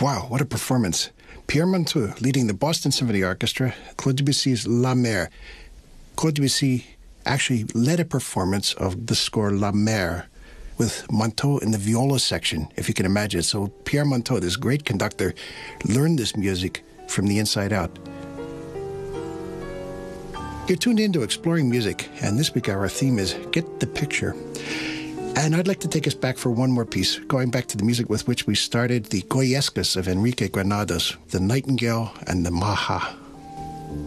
Wow, what a performance. Pierre Monteux leading the Boston Symphony Orchestra, Claude Debussy's La Mer. Claude Debussy actually led a performance of the score La Mer with Monteux in the viola section, if you can imagine. So Pierre Monteux, this great conductor, learned this music from the inside out. You're tuned in to Exploring Music, and this week our theme is Get the Picture. And I'd like to take us back for one more piece, going back to the music with which we started, the Goyescas of Enrique Granados, the Nightingale and the Maha.